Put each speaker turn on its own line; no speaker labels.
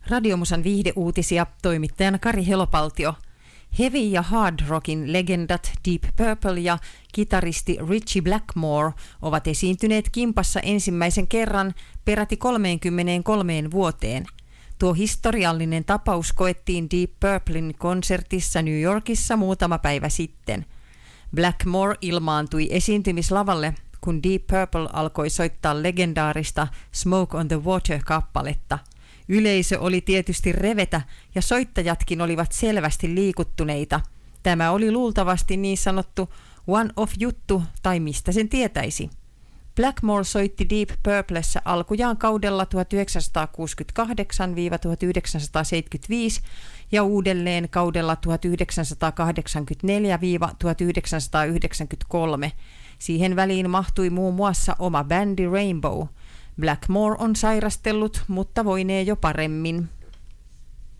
Radiomusan viihdeuutisia toimittajana Kari Helopaltio. Heavy ja hard rockin legendat Deep Purple ja kitaristi Ritchie Blackmore ovat esiintyneet kimpassa ensimmäisen kerran peräti 33 vuoteen. Tuo historiallinen tapaus koettiin Deep Purplen konsertissa New Yorkissa muutama päivä sitten. Blackmore ilmaantui esiintymislavalle, kun Deep Purple alkoi soittaa legendaarista Smoke on the Water-kappaletta. Yleisö oli tietysti revetä ja soittajatkin olivat selvästi liikuttuneita. Tämä oli luultavasti niin sanottu one-off-juttu tai mistä sen tietäisi. Blackmore soitti Deep Purplessa alkujaan kaudella 1968–1975 ja uudelleen kaudella 1984–1993. Siihen väliin mahtui muun muassa oma bändi Rainbow. Blackmore on sairastellut, mutta voinee jo paremmin.